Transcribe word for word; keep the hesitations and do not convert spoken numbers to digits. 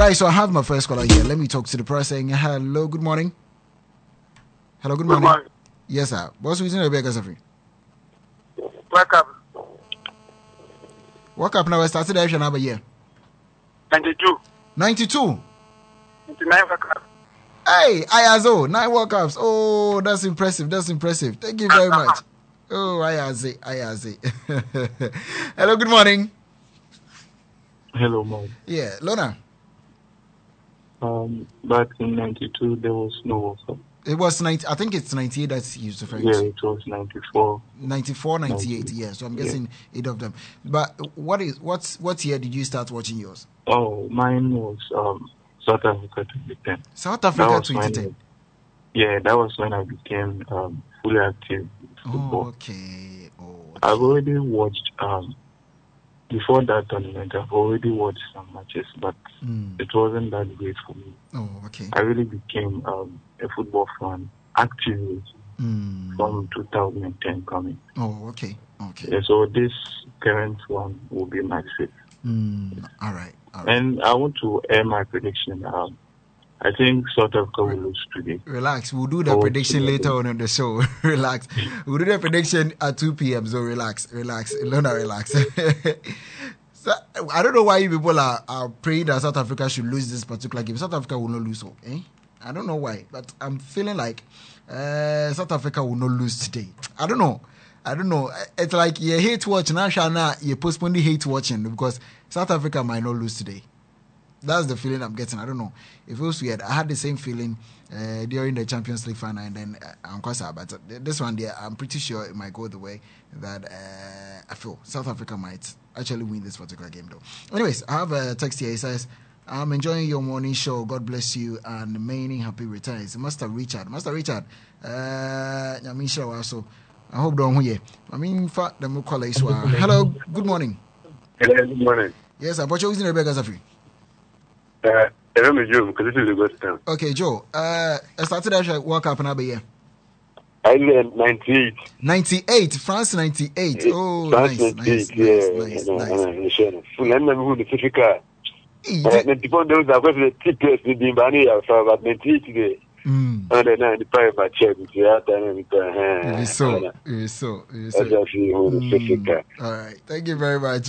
Right, so I have my first caller here. Let me talk to the person. Hello, good morning. Hello, good morning. Good morning. Yes, sir. What's the reason Rebecca Safri? Wake up. Wake up now. I started the number year. ninety-two. ninety-two. ninety-nine wake up. Hey, Ayazo, nine World Cups. Oh, that's impressive. That's impressive. Thank you very much. Oh, Ayaze, Ayaze. Hello, good morning. Hello, Mom. Yeah, Lona. Um, back in ninety-two, there was no World Cup. It was ninety. I think it's ninety-eight that's used referring yeah, to. Yeah, it was ninety-four. ninety-four, ninety-eight. Yeah, so I'm guessing yeah. eight of them. But what is what's what year did you start watching yours? Oh, mine was um South Africa twenty ten. South Africa twenty ten. Yeah, that was when I became um, fully active in football. Oh, okay. Oh, okay. I've already watched, um, before that tournament, I've already watched some matches, but mm. it wasn't that great for me. Oh, okay. I really became um, a football fan actively mm. from two thousand ten coming. Oh, okay. Okay. Yeah, so this current one will be my fifth. Mm. All right. All right. And I want to air my prediction. Um, I think South Africa will lose today. Relax. We'll do the oh, prediction later on in the show. Relax. We'll do the prediction at two p.m. So relax. Relax. Lona, relax. So, I don't know why you people are, are praying that South Africa should lose this particular game. South Africa will not lose. So, eh? I don't know why. But I'm feeling like uh, South Africa will not lose today. I don't know. I don't know. It's like you hate watching. Now you postpone the hate watching because South Africa might not lose today. That's the feeling I'm getting. I don't know. It feels weird. I had the same feeling uh, during the Champions League final, and then uh, I'm quite sad. But uh, this one, there, I'm pretty sure it might go the way that uh, I feel South Africa might actually win this particular game, though. Anyways, I have a text here. It says, "I'm enjoying your morning show. God bless you and many happy returns." Master Richard, Master Richard. Uh, also, I hope don't hear. I mean, in fact, the call is hello. Good morning. Hello. Good morning. Yes, I'm watching Rebecca Safri. Uh, I don't know Joe because this is a good time. Okay, Joe. Uh, I started actually World Cup another year. I learned ninety-eight. ninety-eight, France ninety-eight. Oh, France nice, ninety-eight. nice, yeah, nice, no, nice. No, no, sure. Full end of the Africa. ninety-four those are going to the T P S in the Bani for about ninety-eight today. Mm. And then I private by check with the other and it is so, it is so, it is so. Mm. All right, thank you very much.